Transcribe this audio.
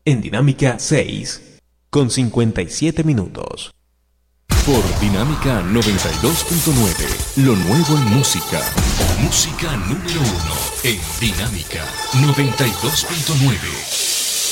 en Dinámica 6, con 57 minutos. Por Dinámica 92.9, lo nuevo en música. Música número 1 en Dinámica 92.9.